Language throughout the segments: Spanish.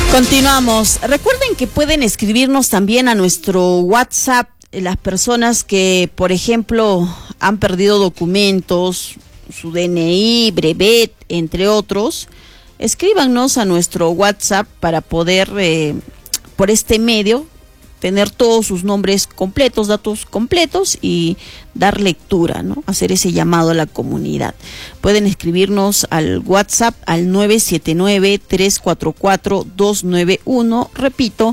Continuamos. Recuerden que pueden escribirnos también a nuestro WhatsApp las personas que, por ejemplo, han perdido documentos, su DNI, brevet, entre otros. Escríbanos a nuestro WhatsApp para poder, por este medio, tener todos sus nombres completos, datos completos y dar lectura, ¿no? Hacer ese llamado a la comunidad. Pueden escribirnos al WhatsApp al 979-344-291. Repito,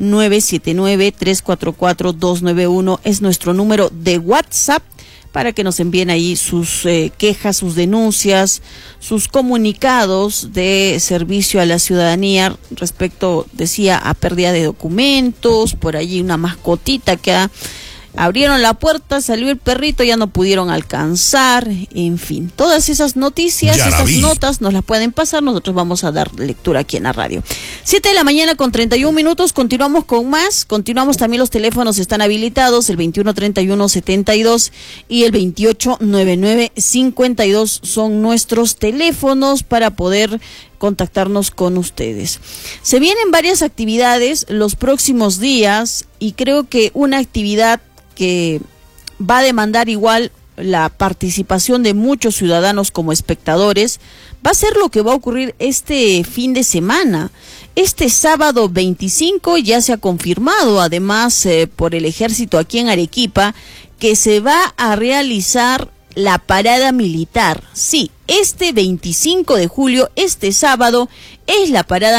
979-344-291 es nuestro número de WhatsApp para que nos envíen ahí sus quejas, sus denuncias, sus comunicados de servicio a la ciudadanía respecto, decía, a pérdida de documentos, por allí una mascotita que abrieron la puerta, salió el perrito, ya no pudieron alcanzar, en fin, todas esas noticias, esas notas nos las pueden pasar, nosotros vamos a dar lectura aquí en la radio. 7:31 continuamos con más, continuamos también, los teléfonos están habilitados, el 2131-72 y el 2899-52 son nuestros teléfonos para poder contactarnos con ustedes. Se vienen varias actividades los próximos días y creo que una actividad que va a demandar igual la participación de muchos ciudadanos como espectadores va a ser lo que va a ocurrir este fin de semana. Este sábado 25 ya se ha confirmado, además por el ejército aquí en Arequipa, que se va a realizar la parada militar. Sí, este 25 de julio, este sábado, es la parada